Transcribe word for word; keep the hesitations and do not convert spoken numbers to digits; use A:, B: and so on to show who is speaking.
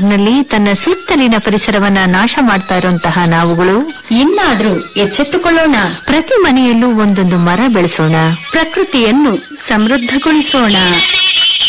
A: ಹೆಸರಿನಲ್ಲಿ ತನ್ನ ಸುತ್ತಲಿನ ಪರಿಸರವನ್ನ ನಾಶ ಮಾಡ್ತಾ ಇರುವಂತಹ ನಾವುಗಳು
B: ಇನ್ನಾದ್ರೂ ಎಚ್ಚೆತ್ತುಕೊಳ್ಳೋಣ.
A: ಪ್ರತಿ ಮನೆಯಲ್ಲೂ ಒಂದೊಂದು ಮರ ಬೆಳೆಸೋಣ,
B: ಪ್ರಕೃತಿಯನ್ನು ಸಮೃದ್ಧಗೊಳಿಸೋಣ.